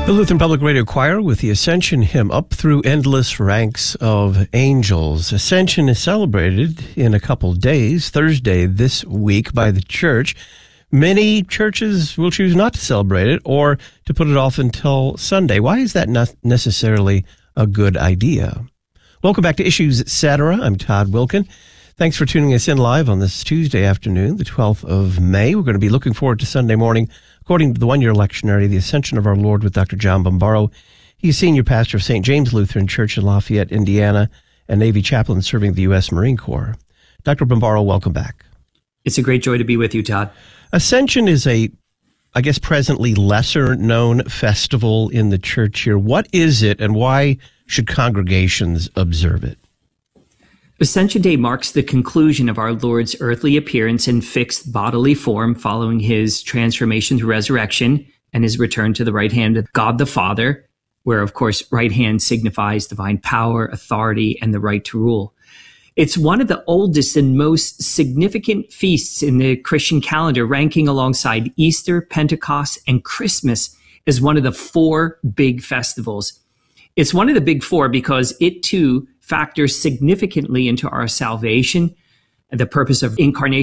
The Lutheran Public Radio Choir with the Ascension hymn, Up Through Endless Ranks of Angels. Ascension is celebrated in a couple days, Thursday this week, by the church. Many churches will choose not to celebrate it or to put it off until Sunday. Why is that not necessarily a good idea? Welcome back to Issues Etc. I'm Todd Wilkin. Thanks for tuning us in live on this Tuesday afternoon, the 12th of May. We're going to be looking forward to Sunday morning, according to the one-year lectionary, The Ascension of Our Lord with Dr. John Bombaro. He's senior pastor of St. James Lutheran Church in Lafayette, Indiana, and Navy chaplain serving the U.S. Marine Corps. Dr. Bombaro, welcome back. It's a great joy to be with you, Todd. Ascension is presently lesser-known festival in the church here. What is it, and why should congregations observe it? Ascension Day marks the conclusion of our Lord's earthly appearance in fixed bodily form following his transformation through resurrection and his return to the right hand of God the Father, where, of course, right hand signifies divine power, authority, and the right to rule. It's one of the oldest and most significant feasts in the Christian calendar, ranking alongside Easter, Pentecost, and Christmas as one of the four big festivals. It's one of the big four because it, too, factors significantly into our salvation, the purpose of incarnation